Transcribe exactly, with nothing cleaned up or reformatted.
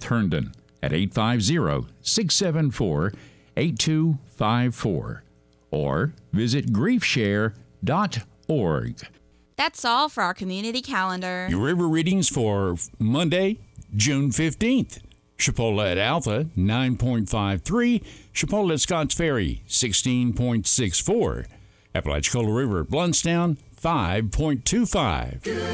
Herndon at eight five zero, six seven four, eight two five four or visit grief share dot org. That's all for our community calendar. Your river readings for Monday, June fifteenth. Chipola at Alpha, nine point five three. Chipola at Scotts Ferry, sixteen point six four. Apalachicola River at Bluntstown, five point two five.